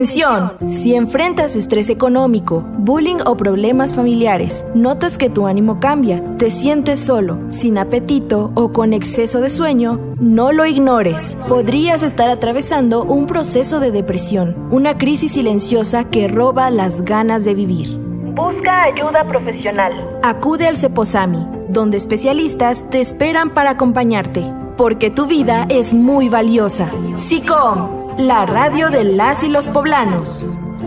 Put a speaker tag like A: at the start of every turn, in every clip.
A: Atención, si enfrentas estrés económico, bullying o problemas familiares, notas que tu ánimo cambia, te sientes solo, sin apetito o con exceso de sueño, no lo ignores. Podrías estar atravesando un proceso de depresión, una crisis silenciosa que roba las ganas de vivir. Busca ayuda profesional. Acude al Ceposami, donde especialistas te esperan para acompañarte, porque tu vida es muy valiosa. SICOM, la radio de las y los poblanos.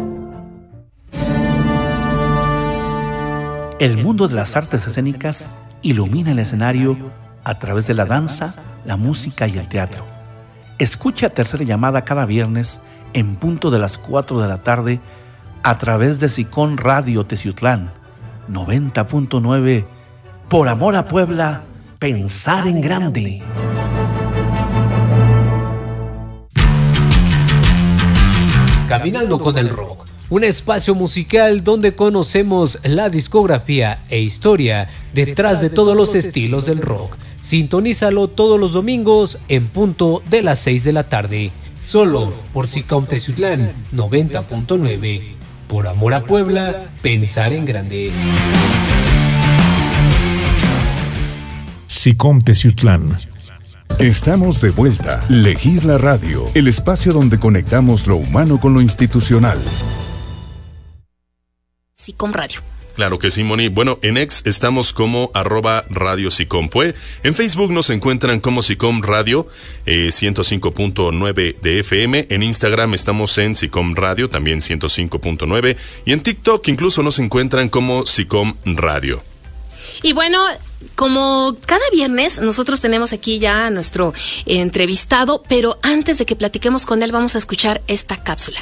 B: El mundo de las artes escénicas ilumina el escenario a través de la danza, la música y el teatro. Escucha Tercera Llamada cada viernes en punto de las 4 de la tarde a través de SICOM Radio Teciutlán 90.9. Por amor a Puebla, pensar en grande.
C: Caminando con el Rock, un espacio musical donde conocemos la discografía e historia detrás de todos los estilos del rock. Sintonízalo todos los domingos en punto de las 6 de la tarde, solo por SICOM Teciutlán 90.9. Por amor a Puebla, pensar en grande.
D: SICOM Teciutlán. Estamos de vuelta. Legisla Radio, el espacio donde conectamos lo humano con lo institucional.
E: SICOM Radio.
F: Claro que sí, Moni. Bueno, en X estamos como @Radio SICOM-Pue. En Facebook nos encuentran como SICOM Radio 105.9 de FM. En Instagram estamos en SICOM Radio, también 105.9. Y en TikTok incluso nos encuentran como SICOM Radio.
E: Y bueno, como cada viernes nosotros tenemos aquí ya a nuestro entrevistado, pero antes de que platiquemos con él vamos a escuchar esta cápsula.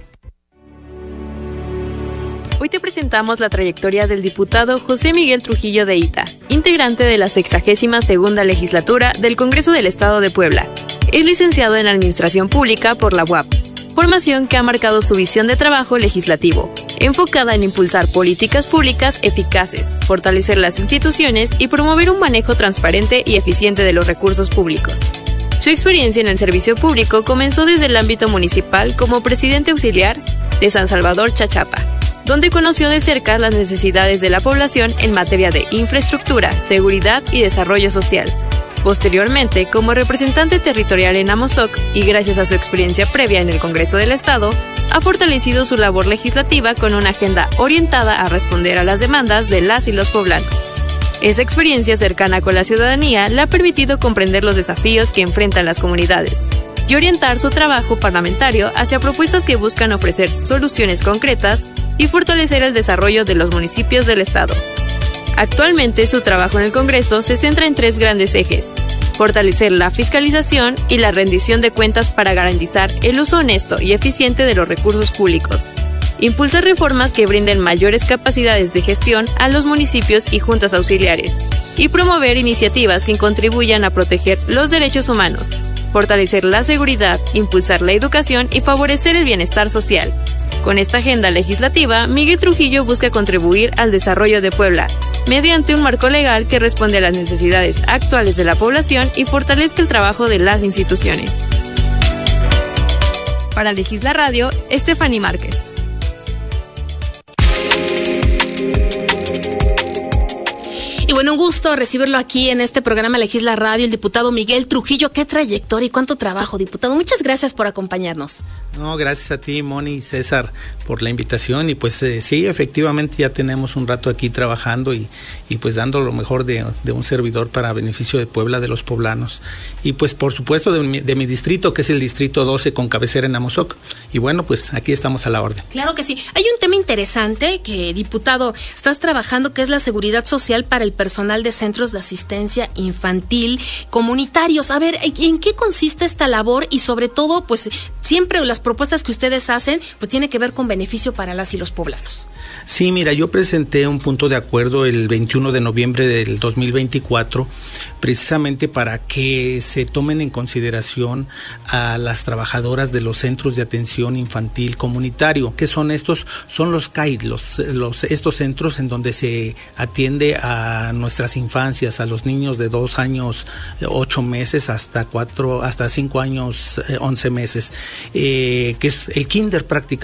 G: Hoy te presentamos la trayectoria del diputado José Miguel Trujillo de Ita, integrante de la 62ª legislatura del Congreso del Estado de Puebla. Es licenciado en Administración Pública por la UAP, formación que ha marcado su visión de trabajo legislativo, enfocada en impulsar políticas públicas eficaces, fortalecer las instituciones y promover un manejo transparente y eficiente de los recursos públicos. Su experiencia en el servicio público comenzó desde el ámbito municipal como presidente auxiliar de San Salvador Chachapa, donde conoció de cerca las necesidades de la población en materia de infraestructura, seguridad y desarrollo social. Posteriormente, como representante territorial en Amozoc y gracias a su experiencia previa en el Congreso del Estado, ha fortalecido su labor legislativa con una agenda orientada a responder a las demandas de las y los poblanos. Esa experiencia cercana con la ciudadanía le ha permitido comprender los desafíos que enfrentan las comunidades y orientar su trabajo parlamentario hacia propuestas que buscan ofrecer soluciones concretas y fortalecer el desarrollo de los municipios del Estado. Actualmente, su trabajo en el Congreso se centra en 3 grandes ejes: fortalecer la fiscalización y la rendición de cuentas para garantizar el uso honesto y eficiente de los recursos públicos, impulsar reformas que brinden mayores capacidades de gestión a los municipios y juntas auxiliares, y promover iniciativas que contribuyan a proteger los derechos humanos, fortalecer la seguridad, impulsar la educación y favorecer el bienestar social. Con esta agenda legislativa, Miguel Trujillo busca contribuir al desarrollo de Puebla, mediante un marco legal que responde a las necesidades actuales de la población y fortalezca el trabajo de las instituciones. Para Legisla Radio, Stephanie Márquez.
E: Y bueno, un gusto recibirlo aquí en este programa Legisla Radio, el diputado Miguel Trujillo. Qué trayectoria y cuánto trabajo, diputado. Muchas gracias por acompañarnos.
H: No, gracias a ti, Moni y César, por la invitación. Y pues sí, efectivamente ya tenemos un rato aquí trabajando y pues dando lo mejor de un servidor para beneficio de Puebla, de los poblanos. Y pues por supuesto de mi distrito, que es el distrito 12 con cabecera en Amozoc. Y bueno, pues aquí estamos a la orden.
E: Claro que sí. Hay un tema interesante que, diputado, estás trabajando, que es la seguridad social para el personal de centros de asistencia infantil comunitarios. A ver, ¿en qué consiste esta labor? Y sobre todo, pues siempre las propuestas que ustedes hacen, pues tiene que ver con beneficio para las y los poblanos.
H: Sí, mira, yo presenté un punto de acuerdo el 21 de noviembre del 2024, precisamente para que se tomen en consideración a las trabajadoras de los centros de atención infantil comunitario. ¿Qué son estos? Son los CAID, estos centros en donde se atiende a nuestras infancias, a los niños de 2 años, 8 meses hasta 5 años, 11 meses, que es el kinder prácticamente.